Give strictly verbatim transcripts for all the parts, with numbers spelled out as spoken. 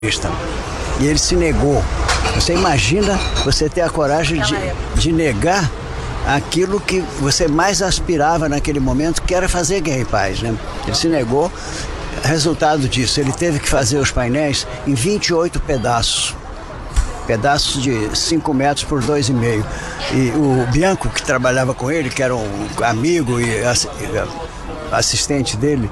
E ele se negou. Você imagina você ter a coragem de, de negar aquilo que você mais aspirava naquele momento, que era fazer Guerra e Paz, né? Ele se negou. Resultado disso, ele teve que fazer os painéis em vinte e oito pedaços. Pedaços de cinco metros por dois e meio. E o Bianco, que trabalhava com ele, que era um amigo e assistente dele,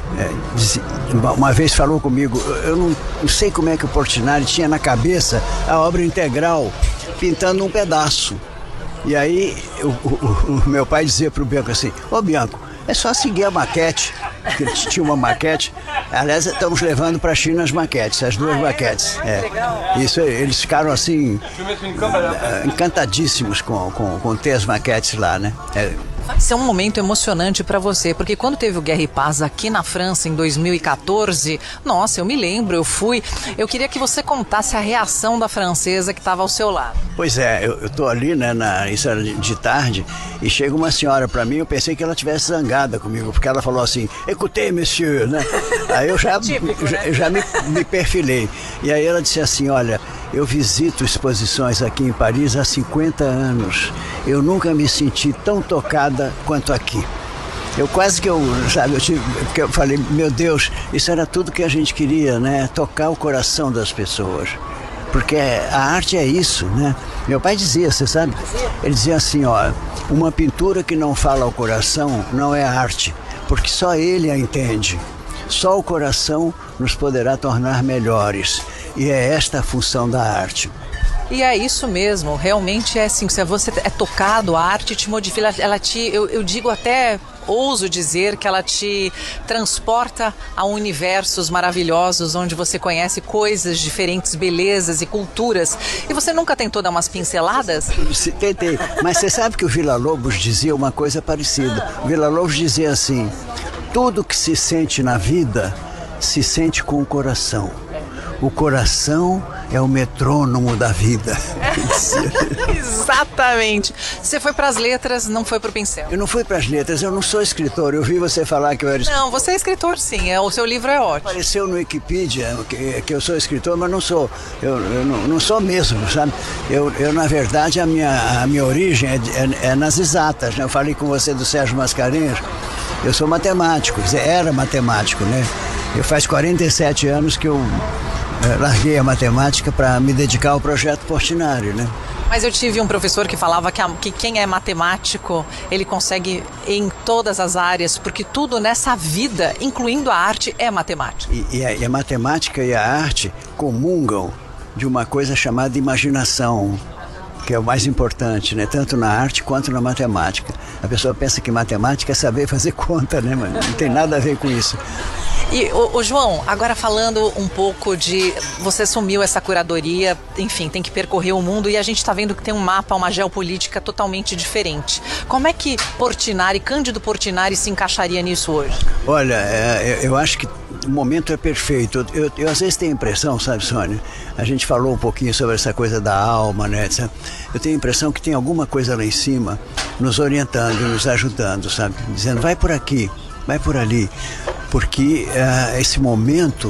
é, uma vez falou comigo, eu não, não sei como é que o Portinari tinha na cabeça a obra integral pintando um pedaço. E aí o, o, o meu pai dizia para o Bianco assim: ô Bianco, é só seguir a maquete, que ele tinha uma maquete. Aliás, estamos levando para a China as maquetes, as duas maquetes. É. Isso, eles ficaram assim encantadíssimos com, com, com ter as maquetes lá, né? É. Vai ser um momento emocionante para você, porque quando teve o Guerra e Paz aqui na França em dois mil e quatorze, nossa, eu me lembro, eu fui, eu queria que você contasse a reação da francesa que estava ao seu lado. Pois é, eu, eu tô ali, né, na, isso era de, de tarde, e chega uma senhora para mim, eu pensei que ela tivesse zangada comigo, porque ela falou assim: écoutez, monsieur, né? Aí eu já, Típico, já, né? já me, me perfilei. E aí ela disse assim: olha, eu visito exposições aqui em Paris há cinquenta anos. Eu nunca me senti tão tocada quanto aqui. Eu quase que eu, sabe, eu, tive, porque eu falei, meu Deus, isso era tudo que a gente queria, né? Tocar o coração das pessoas. Porque a arte é isso, né? Meu pai dizia, você sabe? Ele dizia assim, ó, uma pintura que não fala ao coração não é arte, porque só ele a entende. Só o coração nos poderá tornar melhores. E é esta a função da arte. E é isso mesmo, realmente é assim, se você é tocado, a arte te modifica, ela te, eu, eu digo até, ouso dizer que ela te transporta a universos maravilhosos, onde você conhece coisas diferentes, belezas e culturas. E você nunca tentou dar umas pinceladas? Tentei, mas você sabe que o Villa-Lobos dizia uma coisa parecida. O Villa-Lobos dizia assim: tudo que se sente na vida, se sente com o coração. O coração é o metrônomo da vida. Exatamente. Você foi para as letras, não foi para o pincel. Eu não fui para as letras, eu não sou escritor. Eu vi você falar que eu era escritor. Não, você é escritor sim, é, o seu livro é ótimo. Apareceu no Wikipedia que, que eu sou escritor, mas não sou. Eu, eu não, não sou mesmo, sabe? Eu, eu na verdade, a minha, a minha origem é, é, é nas exatas, né? Eu falei com você do Sérgio Mascarenhas. Eu sou matemático, quer dizer, era matemático, né? Eu faz quarenta e sete anos que eu larguei a matemática para me dedicar ao projeto Portinari, né? Mas eu tive um professor que falava que, a, que quem é matemático, ele consegue em todas as áreas, porque tudo nessa vida, incluindo a arte, é matemática. E, e, a, e a matemática e a arte comungam de uma coisa chamada imaginação, que é o mais importante, né? Tanto na arte quanto na matemática. A pessoa pensa que matemática é saber fazer conta, né? Mas não tem nada a ver com isso. E, o, o João, agora falando um pouco de... Você assumiu essa curadoria, enfim, tem que percorrer o mundo e a gente está vendo que tem um mapa, uma geopolítica totalmente diferente. Como é que Portinari, Cândido Portinari se encaixaria nisso hoje? Olha, é, eu acho que o momento é perfeito. Eu, eu, eu às vezes tenho a impressão, sabe, Sônia? A gente falou um pouquinho sobre essa coisa da alma, né? Eu tenho a impressão que tem alguma coisa lá em cima nos orientando, nos ajudando, sabe? Dizendo, vai por aqui, vai por ali. Porque uh, esse momento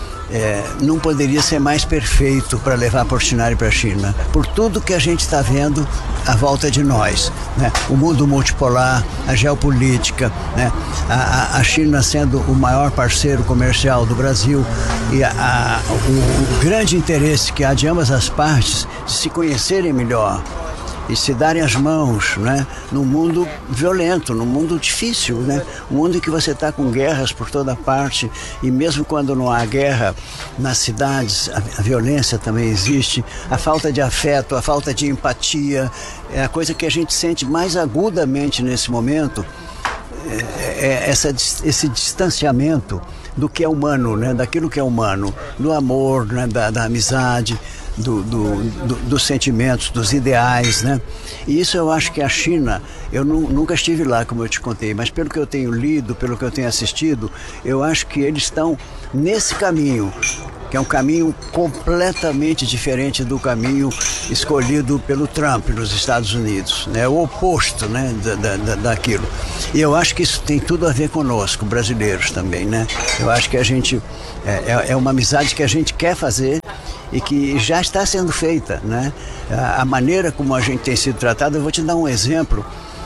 uh, não poderia ser mais perfeito para levar Portinari para a China, por tudo que a gente está vendo à volta de nós, né? O mundo multipolar, a geopolítica, né? a, a China sendo o maior parceiro comercial do Brasil e a, a, o, o grande interesse que há de ambas as partes de se conhecerem melhor e se darem as mãos, né? Num mundo violento, num mundo difícil, né? Um mundo em que você está com guerras por toda parte e mesmo quando não há guerra nas cidades, a, a violência também existe, a falta de afeto, a falta de empatia, é a coisa que a gente sente mais agudamente nesse momento, é, é essa, esse distanciamento do que é humano, né? Daquilo que é humano, do amor, né? da, da amizade, Do, do, do, dos sentimentos, dos ideais, né? E isso eu acho que a China, eu nu, nunca estive lá, como eu te contei, mas pelo que eu tenho lido, pelo que eu tenho assistido, eu acho que eles estão nesse caminho, que é um caminho completamente diferente do caminho escolhido pelo Trump nos Estados Unidos, né? O oposto, né, da, da, daquilo. E eu acho que isso tem tudo a ver conosco, brasileiros também, né? Eu acho que a gente, é, é uma amizade que a gente quer fazer e que já está sendo feita, né? A, a maneira como a gente tem sido tratado, eu vou te dar um exemplo.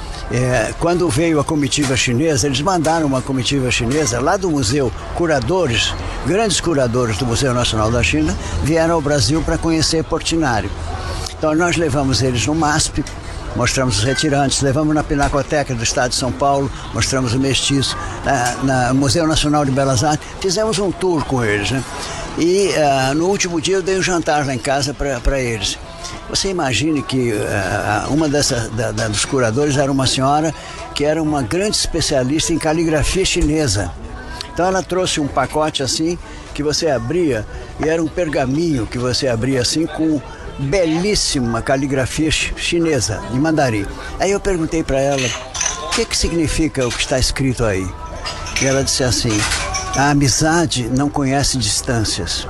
É, quando veio a comitiva chinesa, eles mandaram uma comitiva chinesa lá do museu, curadores, grandes curadores do Museu Nacional da China, vieram ao Brasil para conhecer Portinari. Então nós levamos eles no MASP, mostramos os retirantes, levamos na Pinacoteca do Estado de São Paulo, mostramos o Mestiço, na, na Museu Nacional de Belas Artes, fizemos um tour com eles, né? E uh, no último dia eu dei um jantar lá em casa para eles. Você imagine que uh, uma dessas, da, da, dos curadores era uma senhora que era uma grande especialista em caligrafia chinesa. Então ela trouxe um pacote assim, que você abria, e era um pergaminho que você abria assim com belíssima caligrafia chinesa, em mandarim. Aí eu perguntei para ela, o que que significa o que está escrito aí? E ela disse assim, a amizade não conhece distâncias.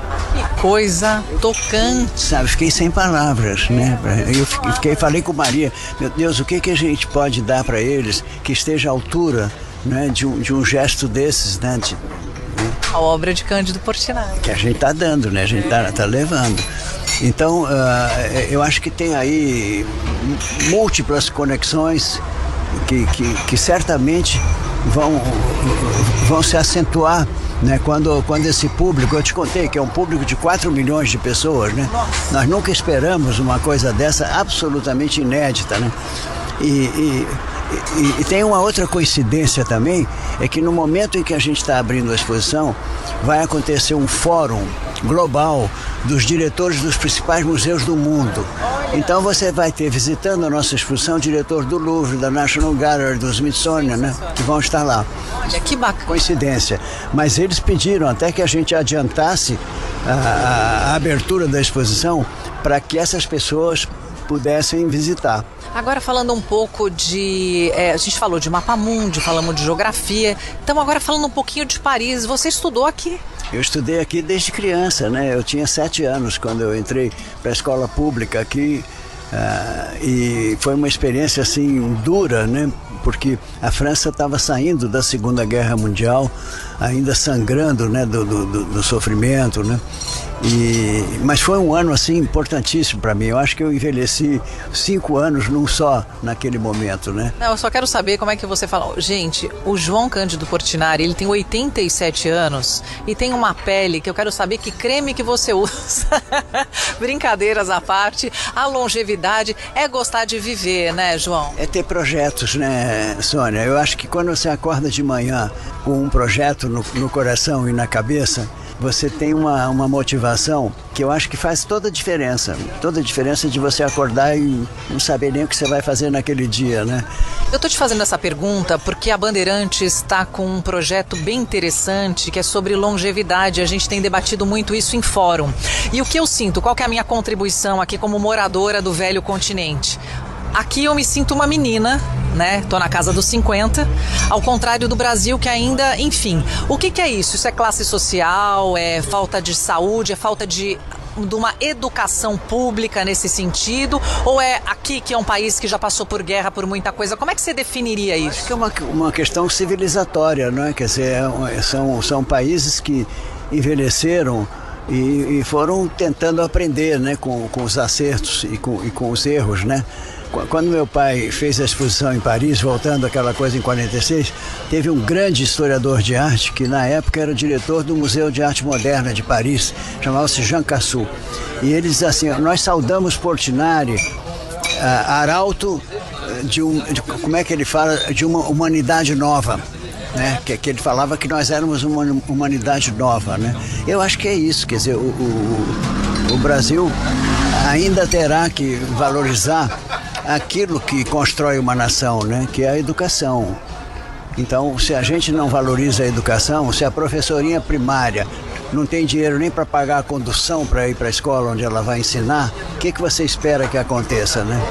Que coisa tocante. Sabe, fiquei sem palavras, né? Eu fiquei, falei com Maria, meu Deus, o que que a gente pode dar para eles que esteja à altura, né, de, um, de um gesto desses, né? De, né? A obra de Cândido Portinari. Que a gente está dando, né? A gente está tá levando. Então, uh, eu acho que tem aí múltiplas conexões que, que, que certamente vão, vão se acentuar, né? Quando, quando esse público, eu te contei que é um público de quatro milhões de pessoas, né? Nós nunca esperamos uma coisa dessa absolutamente inédita, né? E, e, e, e tem uma outra coincidência também, é que no momento em que a gente está abrindo a exposição, vai acontecer um fórum global dos diretores dos principais museus do mundo. Então você vai ter, visitando a nossa exposição, o diretor do Louvre, da National Gallery, do Smithsonian, né, que vão estar lá. Olha, que bacana. Coincidência. Mas eles pediram até que a gente adiantasse a, a, a abertura da exposição para que essas pessoas pudessem visitar. Agora falando um pouco de... É, a gente falou de mapa mundi, falamos de geografia. Então agora falando um pouquinho de Paris, você estudou aqui? Eu estudei aqui desde criança, né? Eu tinha sete anos quando eu entrei para a escola pública aqui. Uh, e foi uma experiência assim dura, né? Porque a França estava saindo da Segunda Guerra Mundial, ainda sangrando, né, do, do, do sofrimento, né? E, mas foi um ano assim importantíssimo para mim. Eu acho que eu envelheci cinco anos num só naquele momento, né? Não, eu só quero saber como é que você fala. Gente, o João Cândido Portinari, ele tem oitenta e sete anos e tem uma pele que eu quero saber que creme que você usa. Brincadeiras à parte, a longevidade é gostar de viver, né, João? É ter projetos, né, Sônia? Eu acho que quando você acorda de manhã com um projeto no, no coração e na cabeça, você tem uma, uma motivação que eu acho que faz toda a diferença. Toda a diferença de você acordar e não saber nem o que você vai fazer naquele dia, né? Eu estou te fazendo essa pergunta porque a Bandeirantes está com um projeto bem interessante que é sobre longevidade. A gente tem debatido muito isso em fórum. E o que eu sinto, qual que é a minha contribuição aqui como moradora do velho continente? Aqui eu me sinto uma menina, né? Tô na casa dos cinquenta, ao contrário do Brasil que ainda, enfim. O que que é isso? Isso é classe social, é falta de saúde, é falta de, de uma educação pública nesse sentido? Ou é aqui que é um país que já passou por guerra, por muita coisa? Como é que você definiria isso? Acho que é uma, uma questão civilizatória, não é? Quer dizer, são, são países que envelheceram e, e foram tentando aprender, né? Com, com os acertos e com, e com os erros, né? Quando meu pai fez a exposição em Paris, voltando àquela coisa em quarenta e seis, teve um grande historiador de arte, que na época era o diretor do Museu de Arte Moderna de Paris, chamava-se Jean Cassou. E ele diz assim, nós saudamos Portinari, uh, arauto de um, de, como é que ele fala, de uma humanidade nova. Né? Que, que ele falava que nós éramos uma humanidade nova, né? Eu acho que é isso, quer dizer, o, o, o Brasil ainda terá que valorizar aquilo que constrói uma nação, né? Que é a educação. Então, se a gente não valoriza a educação, se a professorinha primária não tem dinheiro nem para pagar a condução para ir para a escola onde ela vai ensinar, o que, que você espera que aconteça, né?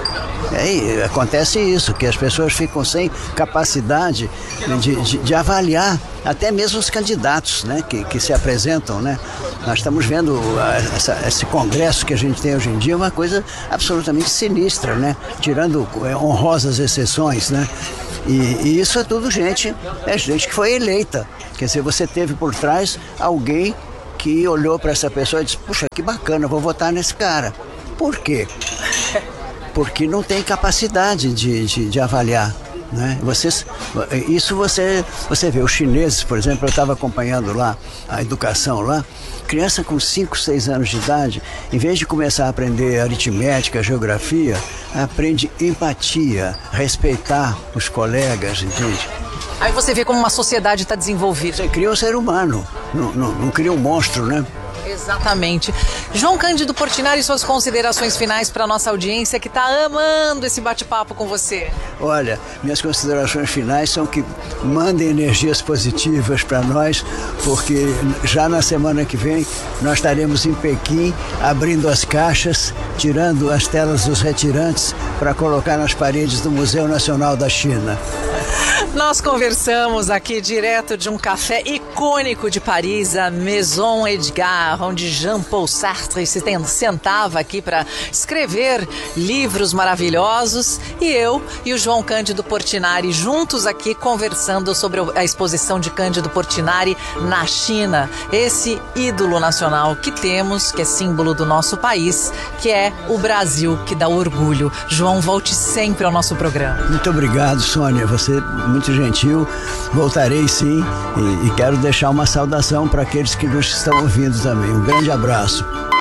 É, acontece isso, que as pessoas ficam sem capacidade de, de, de avaliar até mesmo os candidatos, né, que, que se apresentam, né? Nós estamos vendo essa, esse congresso que a gente tem hoje em dia, uma coisa absolutamente sinistra, né? Tirando honrosas exceções, né? E, e isso é tudo gente, é gente que foi eleita. Quer dizer, você teve por trás alguém que olhou para essa pessoa e disse, puxa, que bacana, vou votar nesse cara. Por quê? Porque não tem capacidade de, de, de avaliar, né? Vocês, isso você, você vê, os chineses, por exemplo, eu estava acompanhando lá a educação lá, criança com cinco, seis anos de idade, em vez de começar a aprender aritmética, geografia, aprende empatia, respeitar os colegas, entende? Aí você vê como uma sociedade está desenvolvida. Você cria um ser humano, não, não, não cria um monstro, né? Exatamente. João Cândido Portinari, suas considerações finais para a nossa audiência que está amando esse bate-papo com você. Olha, minhas considerações finais são que mandem energias positivas para nós, porque já na semana que vem nós estaremos em Pequim abrindo as caixas, tirando as telas dos retirantes para colocar nas paredes do Museu Nacional da China. Nós conversamos aqui direto de um café icônico de Paris, a Maison Edgar, onde Jean-Paul Sartre se sentava aqui para escrever livros maravilhosos, e eu e o João Cândido Portinari juntos aqui conversando sobre a exposição de Cândido Portinari na China, esse ídolo nacional que temos, que é símbolo do nosso país, que é o Brasil, que dá orgulho. João, volte sempre ao nosso programa. Muito obrigado, Sônia, você é muito gentil, voltarei sim, e, e quero deixar uma saudação para aqueles que nos estão ouvindo também. Um grande abraço.